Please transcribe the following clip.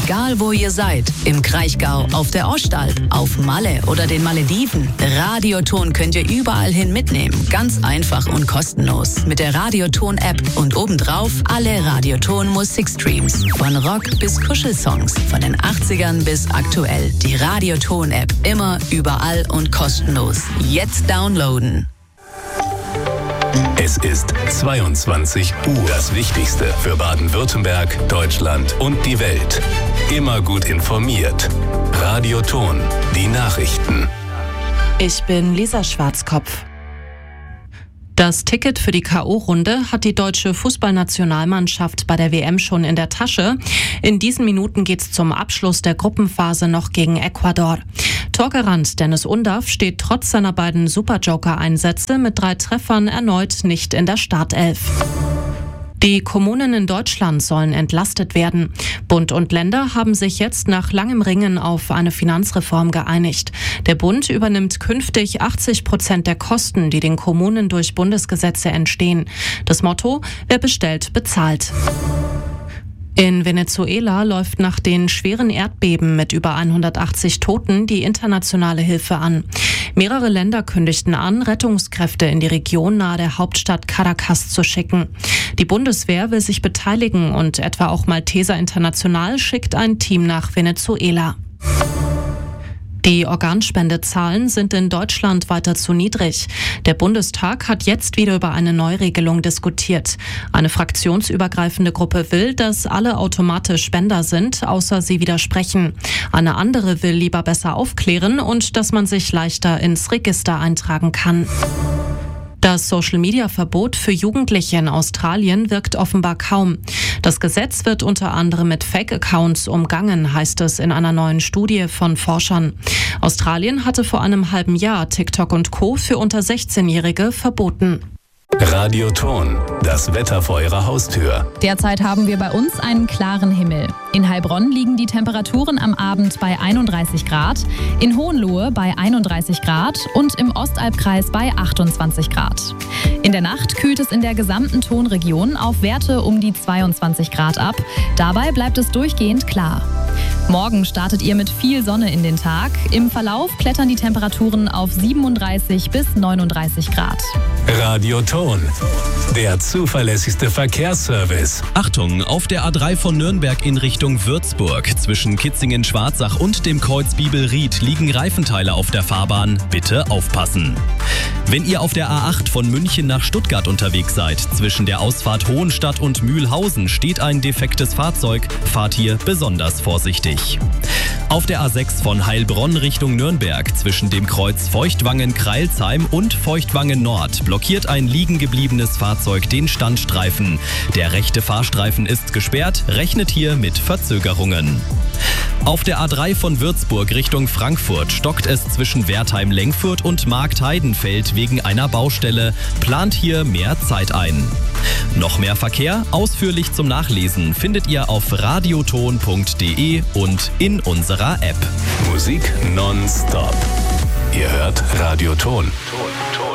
Egal wo ihr seid, im Kraichgau, auf der Ostalb, auf Malle oder den Malediven, Radioton könnt ihr überall hin mitnehmen. Ganz einfach und kostenlos. Mit der Radioton-App und obendrauf alle Radioton-Musikstreams. Von Rock bis Kuschelsongs, von den 80ern bis aktuell. Die Radioton-App immer, überall und kostenlos. Jetzt downloaden. Es ist 22 Uhr. Das Wichtigste für Baden-Württemberg, Deutschland und die Welt. Immer gut informiert. Radioton, die Nachrichten. Ich bin Lisa Schwarzkopf. Das Ticket für die K.O.-Runde hat die deutsche Fußballnationalmannschaft bei der WM schon in der Tasche. In diesen Minuten geht's zum Abschluss der Gruppenphase noch gegen Ecuador. Torgarant Dennis Undaff steht trotz seiner beiden Super-Joker-Einsätze mit 3 Treffern erneut nicht in der Startelf. Die Kommunen in Deutschland sollen entlastet werden. Bund und Länder haben sich jetzt nach langem Ringen auf eine Finanzreform geeinigt. Der Bund übernimmt künftig 80% der Kosten, die den Kommunen durch Bundesgesetze entstehen. Das Motto: Wer bestellt, bezahlt. In Venezuela läuft nach den schweren Erdbeben mit über 180 Toten die internationale Hilfe an. Mehrere Länder kündigten an, Rettungskräfte in die Region nahe der Hauptstadt Caracas zu schicken. Die Bundeswehr will sich beteiligen und etwa auch Malteser International schickt ein Team nach Venezuela. Die Organspendezahlen sind in Deutschland weiter zu niedrig. Der Bundestag hat jetzt wieder über eine Neuregelung diskutiert. Eine fraktionsübergreifende Gruppe will, dass alle automatisch Spender sind, außer sie widersprechen. Eine andere will lieber besser aufklären und dass man sich leichter ins Register eintragen kann. Das Social-Media-Verbot für Jugendliche in Australien wirkt offenbar kaum. Das Gesetz wird unter anderem mit Fake-Accounts umgangen, heißt es in einer neuen Studie von Forschern. Australien hatte vor einem halben Jahr TikTok und Co. für unter 16-Jährige verboten. Radioton, das Wetter vor Ihrer Haustür. Derzeit haben wir bei uns einen klaren Himmel. In Heilbronn liegen die Temperaturen am Abend bei 31 Grad, in Hohenlohe bei 31 Grad und im Ostalbkreis bei 28 Grad. In der Nacht kühlt es in der gesamten Tonregion auf Werte um die 22 Grad ab. Dabei bleibt es durchgehend klar. Morgen startet ihr mit viel Sonne in den Tag. Im Verlauf klettern die Temperaturen auf 37 bis 39 Grad. Radioton, der zuverlässigste Verkehrsservice. Achtung, auf der A3 von Nürnberg in Richtung Würzburg. Zwischen Kitzingen-Schwarzach und dem Kreuz Bibelried liegen Reifenteile auf der Fahrbahn. Bitte aufpassen. Wenn ihr auf der A8 von München nach Stuttgart unterwegs seid, zwischen der Ausfahrt Hohenstadt und Mühlhausen steht ein defektes Fahrzeug. Fahrt hier besonders vorsichtig. Auf der A6 von Heilbronn Richtung Nürnberg zwischen dem Kreuz Feuchtwangen-Kreilsheim und Feuchtwangen-Nord blockiert ein liegen gebliebenes Fahrzeug den Standstreifen. Der rechte Fahrstreifen ist gesperrt, rechnet hier mit Verzögerungen. Auf der A3 von Würzburg Richtung Frankfurt stockt es zwischen Wertheim-Lengfurt und Markt-Heidenfeld wegen einer Baustelle. Plant hier mehr Zeit ein. Noch mehr Verkehr, ausführlich zum Nachlesen, findet ihr auf radioton.de und in unserer App. Musik nonstop. Ihr hört Radioton.